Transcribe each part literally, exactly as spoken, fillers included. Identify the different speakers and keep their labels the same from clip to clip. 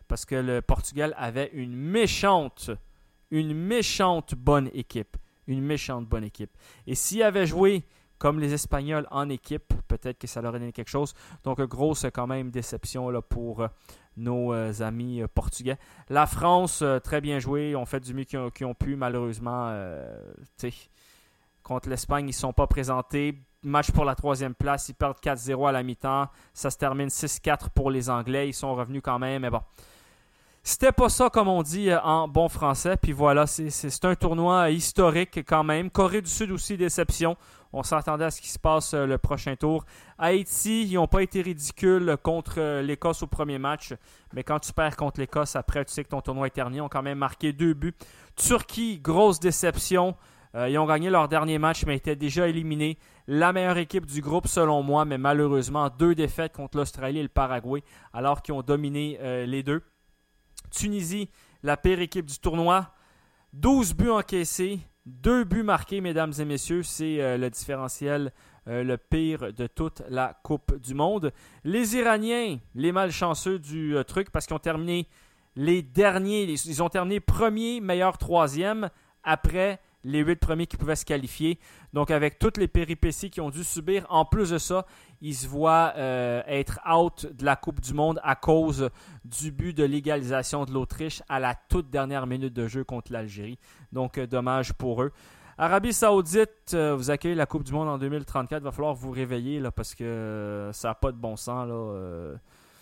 Speaker 1: parce que le Portugal avait une méchante, une méchante bonne équipe. Une méchante bonne équipe. Et s'ils avaient joué comme les Espagnols en équipe, peut-être que ça leur aurait donné quelque chose. Donc, grosse quand même déception là, pour euh, nos euh, amis euh, portugais. La France, euh, très bien joué. Ont fait du mieux qu'ils ont, qu'ils ont pu. Malheureusement, euh, contre l'Espagne, ils ne sont pas présentés. Match pour la troisième place. Ils perdent quatre zéro à la mi-temps. Ça se termine six quatre pour les Anglais. Ils sont revenus quand même, mais bon. C'était pas ça, comme on dit en bon français. Puis voilà, c'est, c'est, c'est un tournoi historique quand même. Corée du Sud aussi, déception. On s'attendait à ce qui se passe le prochain tour. Haïti, ils n'ont pas été ridicules contre l'Écosse au premier match. Mais quand tu perds contre l'Écosse, après, tu sais que ton tournoi est terminé. Ils ont quand même marqué deux buts. Turquie, grosse déception. Euh, ils ont gagné leur dernier match, mais étaient déjà éliminés. La meilleure équipe du groupe, selon moi, mais malheureusement, deux défaites contre l'Australie et le Paraguay, alors qu'ils ont dominé euh, les deux. Tunisie, la pire équipe du tournoi. douze buts encaissés, deux buts marqués, mesdames et messieurs. C'est euh, le différentiel euh, le pire de toute la Coupe du Monde. Les Iraniens, les malchanceux du euh, truc, parce qu'ils ont terminé les derniers. Les, ils ont terminé premier, meilleur troisième, après les huit premiers qui pouvaient se qualifier. Donc, avec toutes les péripéties qu'ils ont dû subir, en plus de ça, ils se voient euh, être out de la Coupe du Monde à cause du but de l'égalisation de l'Autriche à la toute dernière minute de jeu contre l'Algérie. Donc, euh, dommage pour eux. Arabie Saoudite, euh, vous accueillez la Coupe du Monde en deux mille trente-quatre. Il va falloir vous réveiller là, parce que euh, ça n'a pas de bon sens. Là, euh,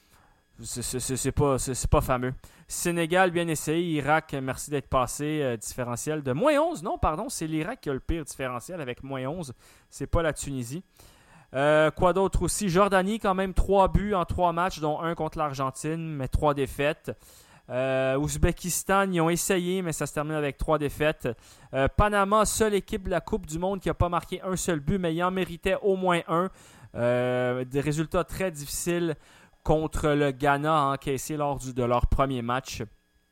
Speaker 1: c'est, c'est, c'est, c'est, pas, c'est, c'est pas fameux. Sénégal, bien essayé. Irak, merci d'être passé. Euh, différentiel de moins onze. Non, pardon, c'est l'Irak qui a le pire différentiel avec moins onze. C'est pas la Tunisie. Euh, quoi d'autre aussi? Jordanie, quand même, trois buts en trois matchs, dont un contre l'Argentine, mais trois défaites. Euh, Ouzbékistan, ils ont essayé, mais ça se termine avec trois défaites. Euh, Panama, seule équipe de la Coupe du Monde qui n'a pas marqué un seul but, mais il en méritait au moins un. Euh, des résultats très difficiles contre le Ghana encaissé lors du, de leur premier match.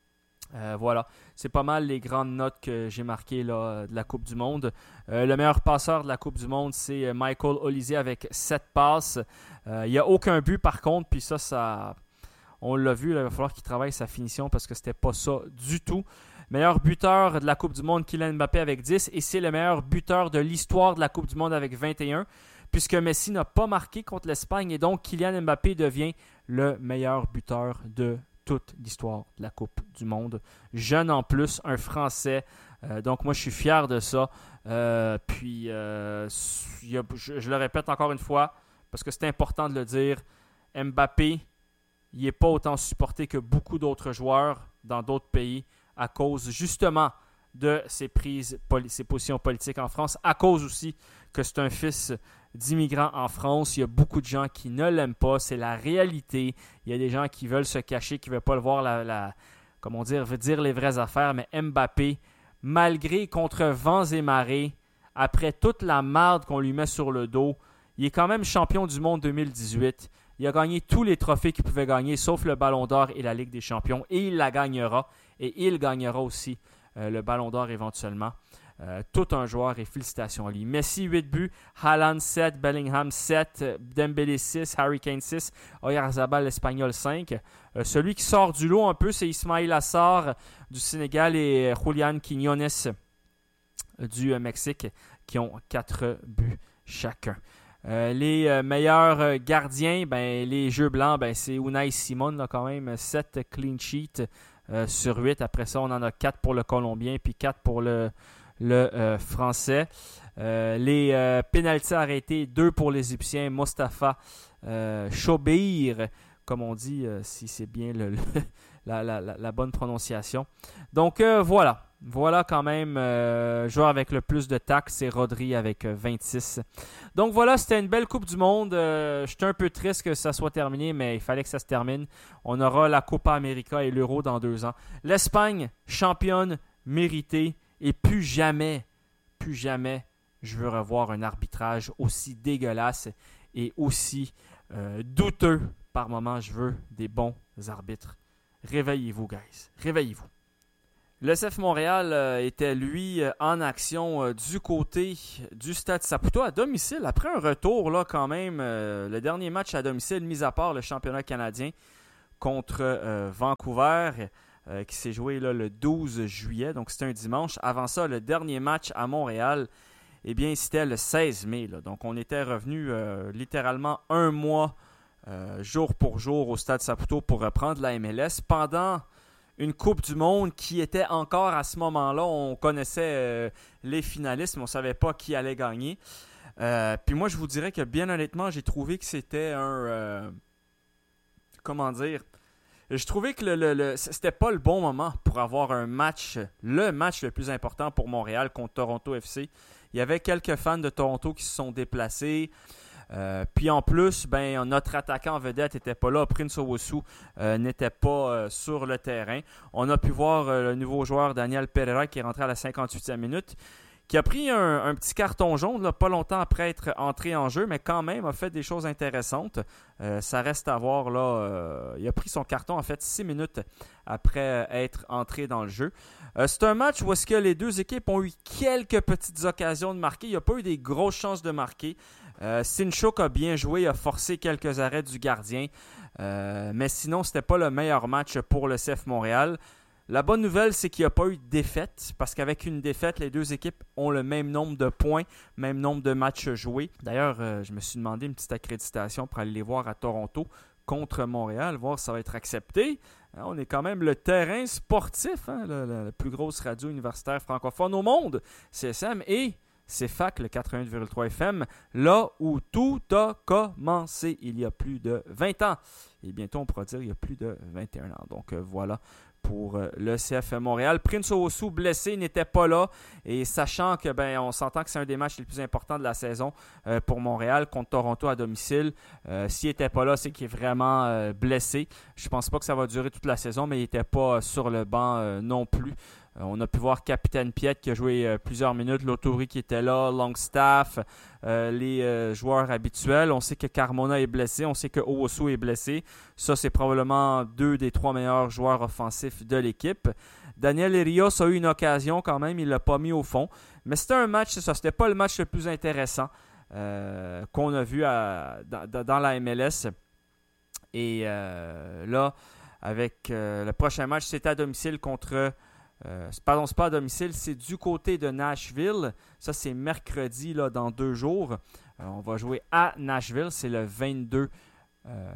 Speaker 1: Euh, voilà, c'est pas mal les grandes notes que j'ai marquées là, de la Coupe du Monde. Euh, le meilleur passeur de la Coupe du Monde, c'est Michael Olise avec sept passes. Euh, il n'y a aucun but par contre, puis ça, ça, on l'a vu, là, il va falloir qu'il travaille sa finition parce que c'était pas ça du tout. Meilleur buteur de la Coupe du Monde, Kylian Mbappé avec dix, et c'est le meilleur buteur de l'histoire de la Coupe du Monde avec vingt et un, puisque Messi n'a pas marqué contre l'Espagne, et donc Kylian Mbappé devient le meilleur buteur de toute l'histoire de la Coupe du Monde. Jeune en plus, un Français. Euh, donc moi, je suis fier de ça. Euh, puis, euh, a, je, je le répète encore une fois, parce que c'est important de le dire, Mbappé, il n'est pas autant supporté que beaucoup d'autres joueurs dans d'autres pays à cause justement de ses prises, ses positions politiques en France, à cause aussi que c'est un fils d'immigrants en France. Il y a beaucoup de gens qui ne l'aiment pas. C'est la réalité. Il y a des gens qui veulent se cacher, qui ne veulent pas le voir, la, la, comment dire, veut dire les vraies affaires. Mais Mbappé, malgré contre vents et marées, après toute la marde qu'on lui met sur le dos, il est quand même champion du monde deux mille dix-huit. Il a gagné tous les trophées qu'il pouvait gagner, sauf le Ballon d'Or et la Ligue des Champions. Et il la gagnera. Et il gagnera aussi euh, le Ballon d'Or éventuellement. Euh, tout un joueur et félicitations à lui. Messi huit buts, Haaland sept, Bellingham sept, Dembélé six, Harry Kane six, Oyarzabal l'Espagnol cinq. Euh, celui qui sort du lot un peu, c'est Ismaïla Assar du Sénégal et Julián Quiñones du euh, Mexique qui ont quatre buts chacun. Euh, les euh, meilleurs euh, gardiens, ben, les Jeux blancs, ben, c'est Unai Simon là, quand même, sept clean sheets euh, sur huit. Après ça, on en a quatre pour le Colombien puis quatre pour le le euh, français. Euh, les euh, pénaltys arrêtés, deux pour l'Égyptien Mostafa euh, Choubir, comme on dit, euh, si c'est bien le, le, la, la, la, la bonne prononciation. Donc euh, voilà, voilà quand même, euh, joueur avec le plus de tact, c'est Rodri avec euh, vingt-six. Donc voilà, c'était une belle Coupe du Monde. Euh, J'étais un peu triste que ça soit terminé, mais il fallait que ça se termine. On aura la Copa América et l'Euro dans deux ans. L'Espagne, championne méritée. Et plus jamais, plus jamais, je veux revoir un arbitrage aussi dégueulasse et aussi euh, douteux. Par moments, je veux des bons arbitres. Réveillez-vous, guys. Réveillez-vous. Le C F Montréal euh, était, lui, euh, en action euh, du côté du Stade Saputo à domicile. Après un retour, là, quand même, euh, le dernier match à domicile, mis à part le championnat canadien, contre euh, Vancouver, euh, qui s'est joué là, le douze juillet, donc c'était un dimanche. Avant ça, le dernier match à Montréal, eh bien, c'était le seize mai. Là. Donc, on était revenu euh, littéralement un mois, euh, jour pour jour, au Stade Saputo pour reprendre la M L S pendant une Coupe du Monde qui était encore à ce moment-là. On connaissait euh, les finalistes, mais on ne savait pas qui allait gagner. Euh, puis moi, je vous dirais que bien honnêtement, j'ai trouvé que c'était un... Euh, comment dire? Je trouvais que le, le, le, c'était pas le bon moment pour avoir un match, le match le plus important pour Montréal contre Toronto F C. Il y avait quelques fans de Toronto qui se sont déplacés. Euh, puis en plus, ben, notre attaquant vedette n'était pas là. Prince Owusu euh, n'était pas euh, sur le terrain. On a pu voir euh, le nouveau joueur Daniel Pereira qui est rentré à la cinquante-huitième minute, qui a pris un, un petit carton jaune là, pas longtemps après être entré en jeu, mais quand même a fait des choses intéressantes. Euh, ça reste à voir. Là, euh, il a pris son carton en fait six minutes après être entré dans le jeu. Euh, c'est un match où est-ce que les deux équipes ont eu quelques petites occasions de marquer. Il n'y a pas eu des grosses chances de marquer. Euh, Sinchuk a bien joué, a forcé quelques arrêts du gardien, euh, mais sinon, c'était pas le meilleur match pour le C F Montréal. La bonne nouvelle, c'est qu'il n'y a pas eu de défaite, parce qu'avec une défaite, les deux équipes ont le même nombre de points, même nombre de matchs joués. D'ailleurs, euh, je me suis demandé une petite accréditation pour aller les voir à Toronto contre Montréal, voir si ça va être accepté. Hein, on est quand même le terrain sportif, hein, la, la, la plus grosse radio universitaire francophone au monde, C S M, et c'est F A C, le quatre-vingt-huit virgule trois F M, là où tout a commencé il y a plus de vingt ans. Et bientôt, on pourra dire il y a plus de vingt et un ans. Donc euh, voilà pour euh, le C F Montréal. Prince Owusu, blessé, n'était pas là. Et sachant que ben on s'entend que c'est un des matchs les plus importants de la saison euh, pour Montréal contre Toronto à domicile. Euh, s'il n'était pas là, c'est qu'il est vraiment euh, blessé. Je ne pense pas que ça va durer toute la saison, mais il n'était pas sur le banc euh, non plus. On a pu voir Capitaine Piet qui a joué euh, plusieurs minutes, Lautouri qui était là, Longstaff, euh, les euh, joueurs habituels. On sait que Carmona est blessé, on sait que Owusu est blessé. Ça, c'est probablement deux des trois meilleurs joueurs offensifs de l'équipe. Daniel Rios a eu une occasion quand même, il ne l'a pas mis au fond. Mais c'était un match, c'est ça, c'était pas le match le plus intéressant euh, qu'on a vu à, dans, dans la M L S. Et euh, là, avec euh, le prochain match, c'était à domicile contre... Euh, pardon, c'est pas à domicile, c'est du côté de Nashville. Ça, c'est mercredi, là, dans deux jours. Euh, on va jouer à Nashville, c'est le vingt-deux, euh,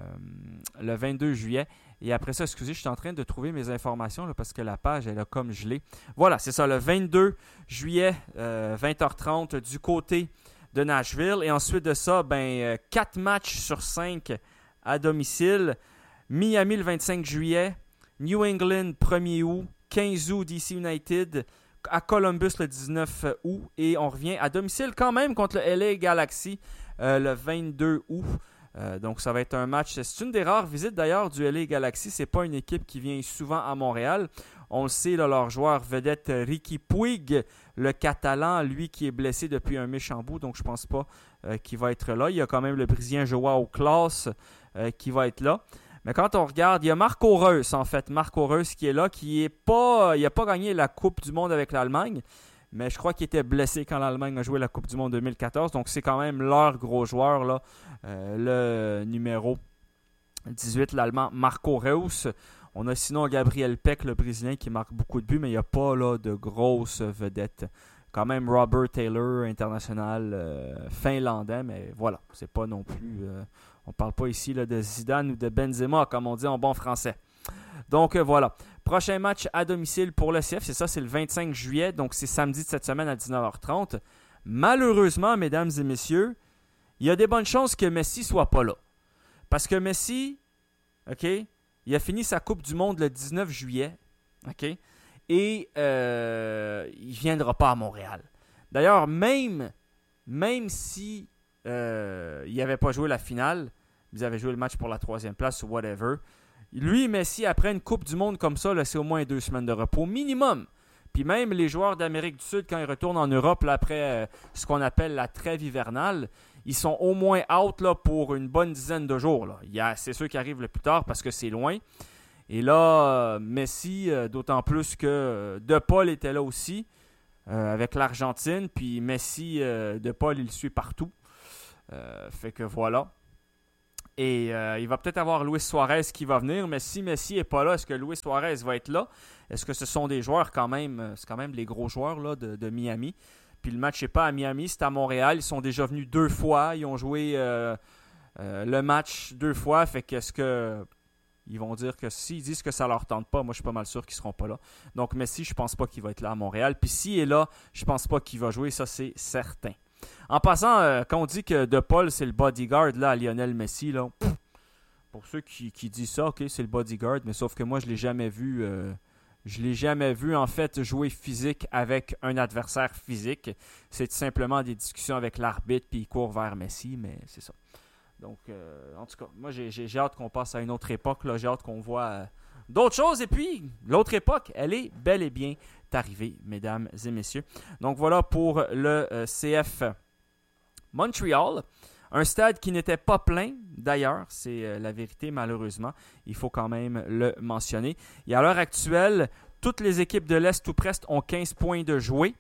Speaker 1: le vingt-deux juillet. Et après ça, excusez, je suis en train de trouver mes informations là, parce que la page, elle a comme gelé. Voilà, c'est ça, le vingt-deux juillet, euh, vingt heures trente, du côté de Nashville. Et ensuite de ça, ben, quatre matchs sur cinq à domicile. Miami le vingt-cinq juillet, New England premier août, quinze août, D C United, à Columbus le dix-neuf août, et on revient à domicile quand même contre le L A Galaxy euh, le vingt-deux août. Euh, donc ça va être un match, c'est une des rares visites d'ailleurs du L A Galaxy, c'est pas une équipe qui vient souvent à Montréal. On le sait, là, leur joueur vedette Riqui Puig, le Catalan, lui qui est blessé depuis un méchant bout, donc je pense pas euh, qu'il va être là. Il y a quand même le Brésilien Joao Klaus euh, qui va être là. Mais quand on regarde, il y a Marco Reus, en fait. Marco Reus qui est là, qui est pas, il n'a pas gagné la Coupe du Monde avec l'Allemagne, mais je crois qu'il était blessé quand l'Allemagne a joué la Coupe du Monde deux mille quatorze. Donc c'est quand même leur gros joueur, là, euh, le numéro dix-huit, l'Allemand Marco Reus. On a sinon Gabriel Peck, le Brésilien, qui marque beaucoup de buts, mais il n'y a pas là, de grosses vedettes. Quand même Robert Taylor, international euh, finlandais, mais voilà, c'est pas non plus... Euh, on ne parle pas ici là, de Zidane ou de Benzema, comme on dit en bon français. Donc euh, voilà. Prochain match à domicile pour le C F, c'est ça, c'est le vingt-cinq juillet, donc c'est samedi de cette semaine à dix-neuf heures trente. Malheureusement, mesdames et messieurs, il y a des bonnes chances que Messi ne soit pas là. Parce que Messi, OK, il a fini sa Coupe du Monde le dix-neuf juillet, OK, et euh, il ne viendra pas à Montréal. D'ailleurs, même, même si euh, il n'avait pas joué la finale, ils avaient joué le match pour la troisième place ou whatever, lui, Messi, après une Coupe du Monde comme ça, là, c'est au moins deux semaines de repos minimum. Puis même les joueurs d'Amérique du Sud, quand ils retournent en Europe, là, après euh, ce qu'on appelle la trêve hivernale, ils sont au moins out là, pour une bonne dizaine de jours. Là. Il y a, c'est ceux qui arrivent le plus tard parce que c'est loin. Et là, euh, Messi, euh, d'autant plus que euh, De Paul était là aussi, euh, avec l'Argentine. Puis Messi, euh, De Paul, il le suit partout. Euh, fait que voilà. Et euh, il va peut-être avoir Luis Suarez qui va venir, mais si Messi n'est pas là, est-ce que Luis Suarez va être là? Est-ce que ce sont des joueurs quand même, c'est quand même les gros joueurs là, de, de Miami? Puis le match n'est pas à Miami, c'est à Montréal. Ils sont déjà venus deux fois, ils ont joué euh, euh, le match deux fois, fait qu'est-ce que... Ils vont dire que s'ils disent que ça leur tente pas, moi je suis pas mal sûr qu'ils seront pas là. Donc Messi, je pense pas qu'il va être là à Montréal. Puis s'il est là, je pense pas qu'il va jouer, ça c'est certain. En passant, euh, quand on dit que De Paul, c'est le bodyguard là, à Lionel Messi, là, pff, pour ceux qui, qui disent ça, ok, c'est le bodyguard, mais sauf que moi, je ne l'ai jamais vu. Euh, je l'ai jamais vu, en fait, jouer physique avec un adversaire physique. C'est tout simplement des discussions avec l'arbitre, puis il court vers Messi, mais c'est ça. Donc, euh, en tout cas, moi, j'ai, j'ai, j'ai hâte qu'on passe à une autre époque. Là, j'ai hâte qu'on voit euh, d'autres choses. Et puis, l'autre époque, elle est bel et bien arrivée, mesdames et messieurs. Donc, voilà pour le euh, C F Montréal. Un stade qui n'était pas plein, d'ailleurs, c'est euh, la vérité malheureusement, il faut quand même le mentionner. Et à l'heure actuelle, toutes les équipes de l'Est ou presque ont quinze points de jouer.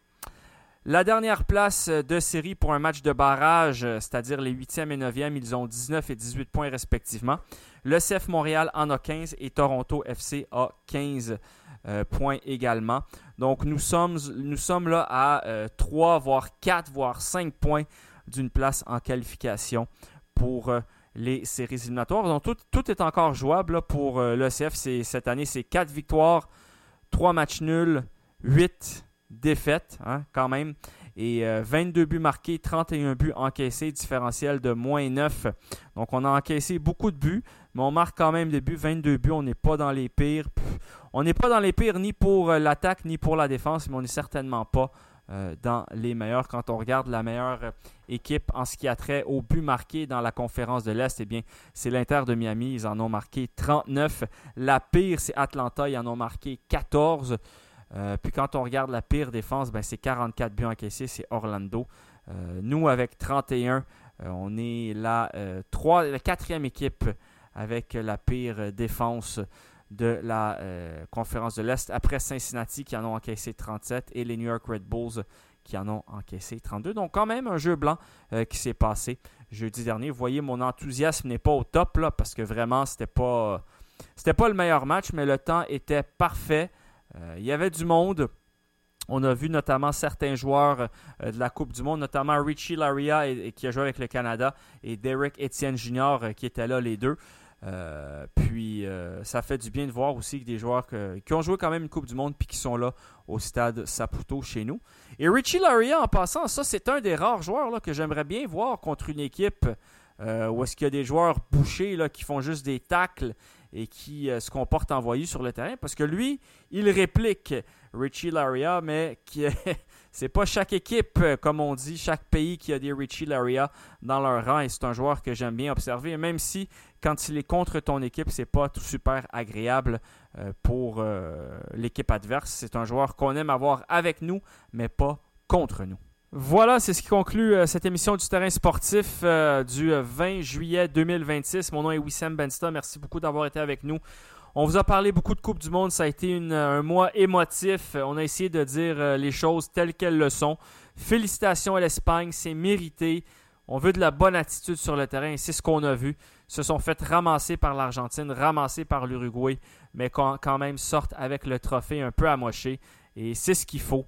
Speaker 1: La dernière place de série pour un match de barrage, c'est-à-dire les huitième et neuvième, ils ont dix-neuf et dix-huit points respectivement. Le C F Montréal en a quinze et Toronto F C a quinze euh, points également. Donc nous sommes, nous sommes là à euh, trois, voire quatre, voire cinq points d'une place en qualification pour euh, les séries éliminatoires. Donc tout, tout est encore jouable là, pour euh, l'E C F. C'est, cette année, c'est quatre victoires, trois matchs nuls, huit défaites hein, quand même. Et euh, vingt-deux buts marqués, trente et un buts encaissés, différentiel de moins neuf. Donc on a encaissé beaucoup de buts, mais on marque quand même des buts, vingt-deux buts. On n'est pas dans les pires. On n'est pas dans les pires ni pour euh, l'attaque ni pour la défense, mais on n'est certainement pas Euh, dans les meilleurs. Quand on regarde la meilleure euh, équipe en ce qui a trait aux buts marqués dans la conférence de l'Est, eh bien, c'est l'Inter de Miami. Ils en ont marqué trente-neuf. La pire, c'est Atlanta. Ils en ont marqué quatorze. Euh, puis quand on regarde la pire défense, ben, c'est quarante-quatre buts encaissés. C'est Orlando. Euh, nous, avec trente et un, euh, on est la, euh, trois, la quatrième équipe avec la pire défense de la euh, conférence de l'Est, après Cincinnati qui en ont encaissé trente-sept et les New York Red Bulls qui en ont encaissé trente-deux. Donc quand même un jeu blanc euh, qui s'est passé jeudi dernier. Vous voyez, mon enthousiasme n'est pas au top là, parce que vraiment c'était pas, euh, c'était pas le meilleur match, mais le temps était parfait. Euh, il y avait du monde. On a vu notamment certains joueurs euh, de la Coupe du Monde, notamment Richie Laryea et, et qui a joué avec le Canada et Derek Etienne Junior euh, qui étaient là les deux. Euh, puis euh, ça fait du bien de voir aussi que des joueurs que, qui ont joué quand même une Coupe du Monde puis qui sont là au stade Saputo chez nous. Et Richie Laryea, en passant, ça c'est un des rares joueurs là, que j'aimerais bien voir contre une équipe euh, où est-ce qu'il y a des joueurs bouchés là, qui font juste des tacles et qui euh, se comportent en voyous sur le terrain, parce que lui, il réplique Richie Laryea, mais qui c'est pas chaque équipe, comme on dit, chaque pays qui a des Richie Laryea dans leur rang, et c'est un joueur que j'aime bien observer, même si quand il est contre ton équipe, c'est pas tout super agréable euh, pour euh, l'équipe adverse. C'est un joueur qu'on aime avoir avec nous, mais pas contre nous. Voilà, c'est ce qui conclut euh, cette émission du terrain sportif euh, du vingt juillet deux mille vingt-six. Mon nom est Wissam Bensta. Merci beaucoup d'avoir été avec nous. On vous a parlé beaucoup de Coupe du Monde. Ça a été une, un mois émotif. On a essayé de dire euh, les choses telles qu'elles le sont. Félicitations à l'Espagne, c'est mérité. On veut de la bonne attitude sur le terrain et c'est ce qu'on a vu. Ils se sont fait ramasser par l'Argentine, ramasser par l'Uruguay, mais quand, quand même sortent avec le trophée un peu amoché. Et c'est ce qu'il faut.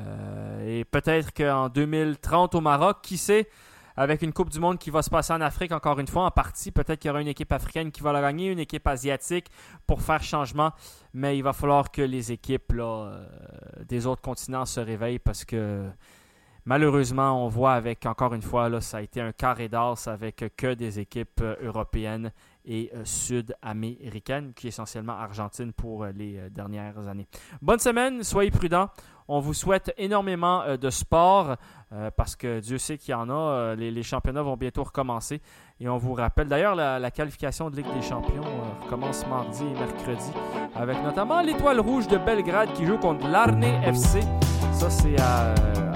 Speaker 1: Euh, et peut-être qu'en deux mille trente au Maroc, qui sait, avec une Coupe du Monde qui va se passer en Afrique encore une fois en partie, peut-être qu'il y aura une équipe africaine qui va la gagner, une équipe asiatique pour faire changement, mais il va falloir que les équipes là, euh, des autres continents se réveillent, parce que malheureusement on voit avec, encore une fois, là, ça a été un carré d'as avec que des équipes euh, européennes et euh, sud-américaines, qui est essentiellement Argentine pour euh, les euh, dernières années. Bonne semaine, soyez prudents. On vous souhaite énormément euh, de sport euh, parce que Dieu sait qu'il y en a. Euh, les, les championnats vont bientôt recommencer. Et on vous rappelle, d'ailleurs, la, la qualification de Ligue des champions euh, recommence mardi et mercredi avec notamment l'Étoile rouge de Belgrade qui joue contre l'Arne F C. Ça, c'est à, à,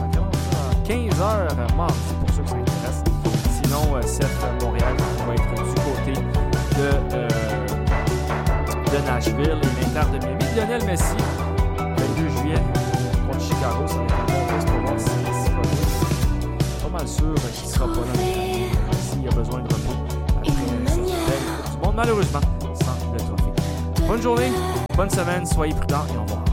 Speaker 1: à quinze heures mardi pour ceux que ça intéresse. Sinon, euh, C F Montréal va être du côté de, euh, de Nashville et l'Inter de Miami. Lionel Messi, vingt-deux juillet. Chicago, ça va être un bon test pour voir s'il si va bien. Pas mal sûr qu'il ne sera pas là s'il a besoin de repos après malheureusement sans le trophée. Bonne journée, bonne semaine, soyez prudents et au revoir.